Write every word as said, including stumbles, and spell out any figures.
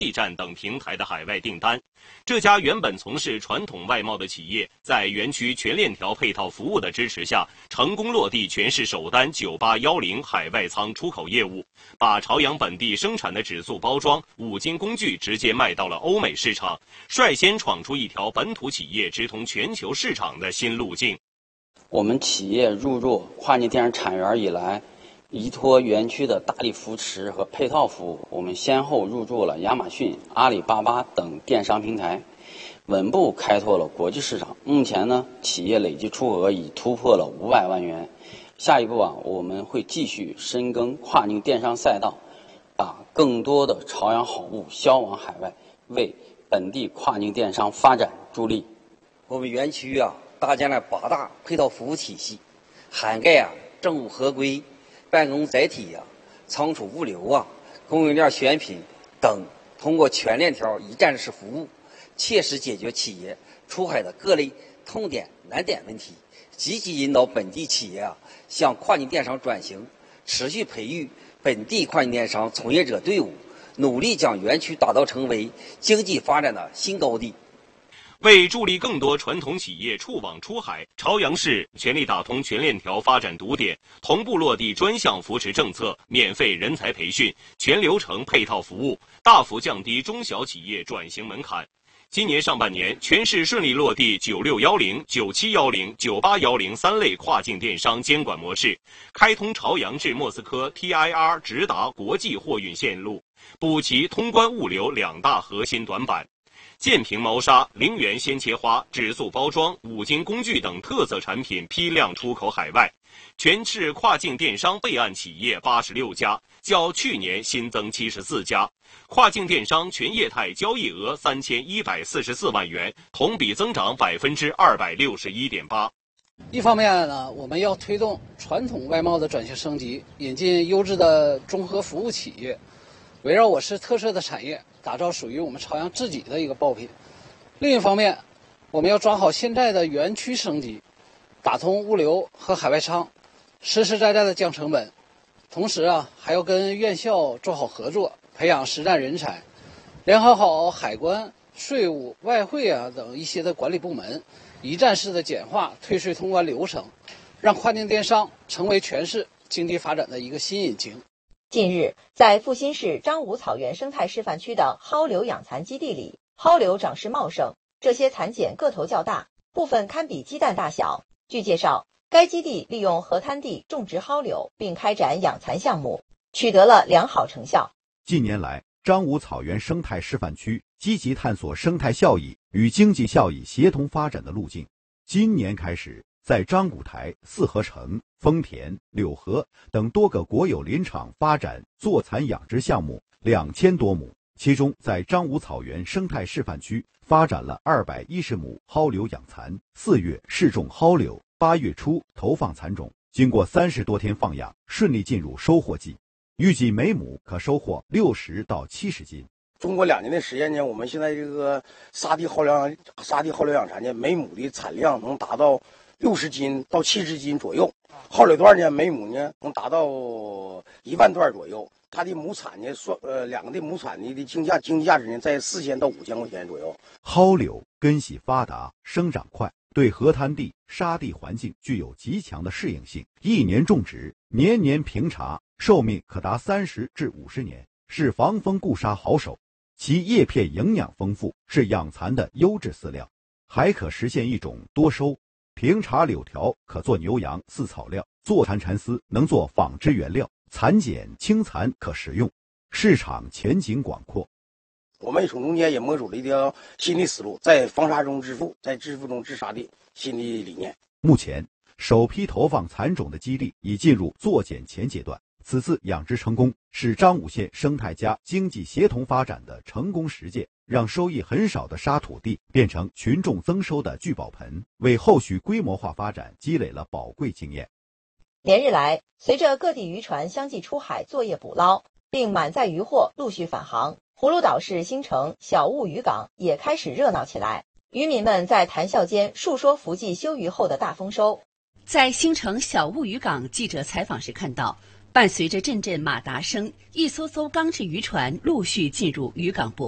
驿站等平台的海外订单。这家原本从事传统外贸的企业，在园区全链条配套服务的支持下，成功落地全市首单九八一零海外仓出口业务，把朝阳本地生产的纸塑包装、五金工具直接卖到了欧美市场，率先闯出一条本土企业直通全球市场的新路径。 我们企业入驻跨境电商产业园以来，依托园区的大力扶持和配套服务，我们先后入驻了亚马逊、阿里巴巴等电商平台，稳步开拓了国际市场。目前呢，企业累计出口额已突破了五百万元。下一步啊，我们会继续深耕跨境电商赛道，把更多的朝阳好物销往海外，为本地跨境电商发展助力。 我们园区啊，搭建了八大配套服务体系，涵盖啊政务合规、办公载体啊、仓储物流啊、供应链选品等，通过全链条一站式服务，切实解决企业出海的各类痛点难点问题，积极引导本地企业啊向跨境电商转型，持续培育本地跨境电商从业者队伍，努力将园区打造成为经济发展的新高地。 为助力更多传统企业触网出海，朝阳市全力打通全链条发展堵点，同步落地专项扶持政策、免费人才培训、全流程配套服务，大幅降低中小企业转型门槛。今年上半年，全市顺利落地九六一零、九七一零、九八一零三类跨境电商监管模式，开通朝阳至莫斯科 T I R 直达国际货运线路，补齐通关物流两大核心短板。建平猫砂、陵园鲜切花、纸塑包装、五金工具等特色产品批量出口海外，全市跨境电商备案企业八十六家，较去年新增七十四家，跨境电商全业态交易额三千一百四十四万元，同比增长百分之二百六十一点八。 一方面呢，我们要推动传统外贸的转型升级，引进优质的综合服务企业，围绕我市特色的产业，打造属于我们朝阳自己的一个爆品。另一方面，我们要抓好现在的园区升级，打通物流和海外仓，实实在在的降成本。同时啊，还要跟院校做好合作，培养实战人才，联合好海关、税务、外汇啊等一些的管理部门，一站式的简化退税通关流程，让跨境电商成为全市经济发展的一个新引擎。 近日，在阜新市张武草原生态示范区的蒿柳养蚕基地里，蒿柳长势茂盛，这些蚕茧个头较大，部分堪比鸡蛋大小。据介绍，该基地利用河滩地种植蒿柳，并开展养蚕项目，取得了良好成效。 近年来，张武草原生态示范区积极探索生态效益与经济效益协同发展的路径。今年开始，在张武台、四合城、丰田、柳河等多个国有林场发展坐蚕养殖项目两千多亩，其中在张武草原生态示范区发展了二百一十亩蒿柳养蚕，四月试种蒿柳，八月初投放蚕种，经过三十多天放养，顺利进入收获季，预计每亩可收获六十到七十斤。 中国两年的时间呢，我们现在这个沙地蒿柳沙地蒿柳养蚕呢，每亩的产量能达到六十斤到七十斤左右，蒿柳段呢每亩呢能达到一万段左右，它的亩产呢算呃两个的亩产的经价经济价值呢在四千到五千块钱左右。 蒿柳根系发达，生长快，对河滩地、沙地环境具有极强的适应性，一年种植，年年平茬，寿命可达三十至五十年，是防风固沙好手。其叶片营养丰富，是养蚕的优质饲料，还可实现一种多收。平茬柳条可做牛羊饲草料，做蚕蚕丝能做纺织原料，蚕茧清蚕可食用，市场前景广阔。 我们从中间也摸索了一条新的思路，在防沙中致富，在致富中治沙的新的理念。 目前，首批投放蚕种的基地已进入做茧前阶段。此次养殖成功是张武县生态加经济协同发展的成功实践，让收益很少的沙土地变成群众增收的聚宝盆，为后续规模化发展积累了宝贵经验。 连日来，随着各地渔船相继出海作业捕捞，并满载渔货陆续返航，葫芦岛市新城小务渔港也开始热闹起来。渔民们在谈笑间述说伏季休渔后的大丰收。 在新城小务渔港，记者采访时看到，伴随着阵阵马达声，一艘艘钢制渔船陆续进入渔港泊。